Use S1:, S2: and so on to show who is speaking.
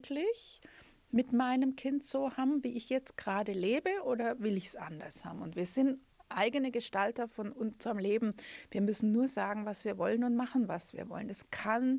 S1: mit meinem Kind so haben, wie ich jetzt gerade lebe, oder will ich es anders haben? Und wir sind eigene Gestalter von unserem Leben. Wir müssen nur sagen, was wir wollen und machen, was wir wollen. Es kann